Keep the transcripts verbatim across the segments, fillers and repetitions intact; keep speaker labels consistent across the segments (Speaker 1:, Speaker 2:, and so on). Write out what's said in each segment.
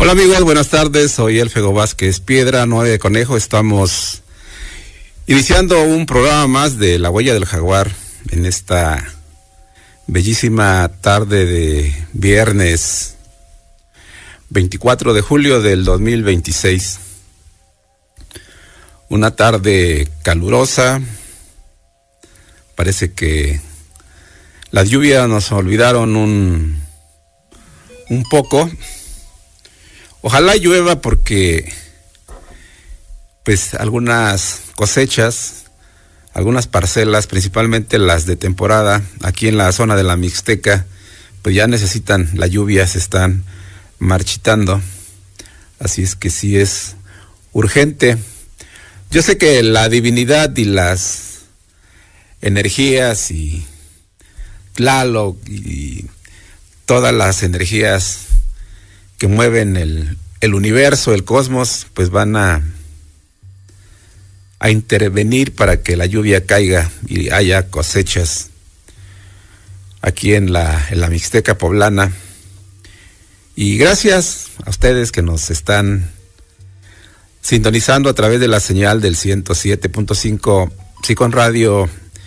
Speaker 1: Hola amigos, buenas tardes, soy Elfego Vázquez Piedra, nueve de Conejo. Estamos iniciando un programa más de La Huella del Jaguar en esta bellísima tarde de viernes veinticuatro de julio del dos mil veintiséis. Una tarde calurosa, parece que las lluvias nos olvidaron un, un poco. Ojalá llueva porque pues algunas cosechas, algunas parcelas, principalmente las de temporada, aquí en la zona de la Mixteca, pues ya necesitan la lluvia, se están marchitando. Así es que sí es urgente. Yo sé que la divinidad y las energías y Tlaloc y todas las energías que mueven el, el universo, el cosmos, pues van a, a intervenir para que la lluvia caiga y haya cosechas aquí en la, en la Mixteca poblana. Y gracias a ustedes que nos están sintonizando a través de la señal del ciento siete punto cinco Psicon Radio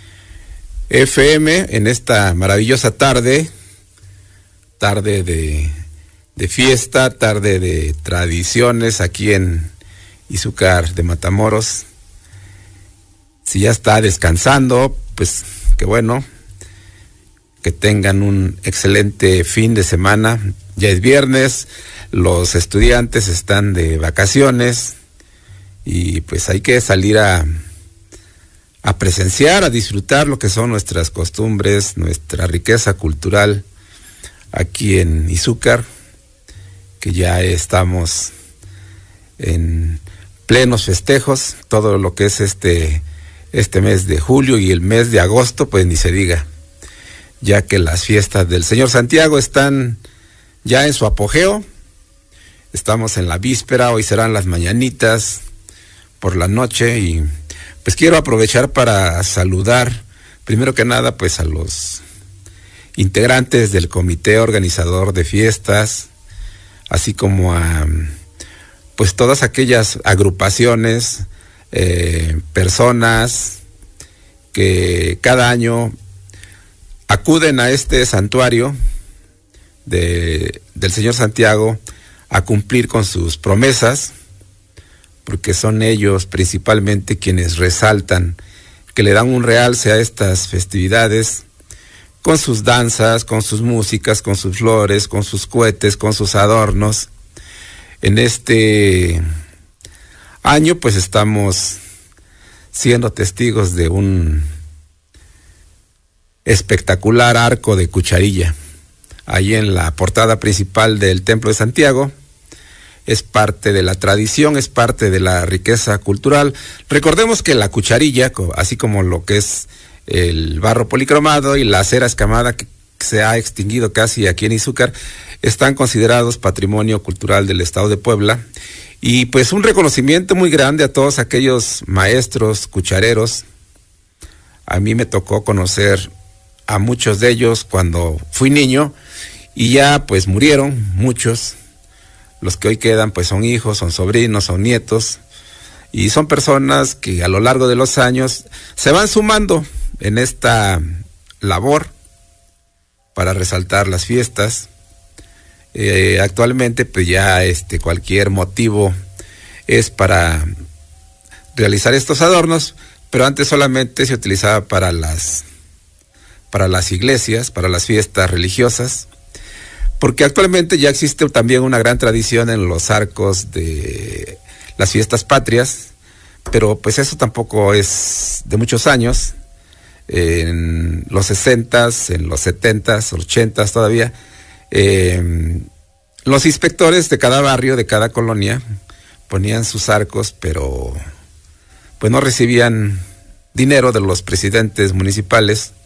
Speaker 1: F M en esta maravillosa tarde, tarde de... de fiesta, tarde de tradiciones aquí en Izúcar de Matamoros. Si ya está descansando, pues qué bueno, que tengan un excelente fin de semana. Ya es viernes, los estudiantes están de vacaciones y pues hay que salir a, a presenciar, a disfrutar lo que son nuestras costumbres, nuestra riqueza cultural aquí en Izúcar, que ya estamos en plenos festejos, todo lo que es este, este mes de julio y el mes de agosto, pues ni se diga, ya que las fiestas del Señor Santiago están ya en su apogeo. Estamos en la víspera, hoy serán las mañanitas por la noche y pues quiero aprovechar para saludar primero que nada pues a los integrantes del comité organizador de fiestas, así como a pues todas aquellas agrupaciones, eh, personas que cada año acuden a este santuario de, del Señor Santiago a cumplir con sus promesas, porque son ellos principalmente quienes resaltan, que le dan un realce a estas festividades, con sus danzas, con sus músicas, con sus flores, con sus cohetes, con sus adornos. En este año pues estamos siendo testigos de un espectacular arco de cucharilla. Ahí en la portada principal del Templo de Santiago, es parte de la tradición, es parte de la riqueza cultural. Recordemos que la cucharilla, así como lo que es el barro policromado y la cera escamada que se ha extinguido casi aquí en Izúcar, están considerados patrimonio cultural del estado de Puebla. Y pues un reconocimiento muy grande a todos aquellos maestros cuchareros. A mí me tocó conocer a muchos de ellos cuando fui niño y ya pues murieron muchos. Los que hoy quedan pues son hijos, son sobrinos, son nietos y son personas que a lo largo de los años se van sumando en esta labor para resaltar las fiestas. Eh, actualmente pues ya este cualquier motivo es para realizar estos adornos, pero antes solamente se utilizaba para las para las iglesias, para las fiestas religiosas, porque actualmente ya existe también una gran tradición en los arcos de las fiestas patrias, pero pues eso tampoco es de muchos años. En los sesentas, en los setentas, ochentas todavía, eh, los inspectores de cada barrio, de cada colonia, ponían sus arcos, pero pues no recibían dinero de los presidentes municipales,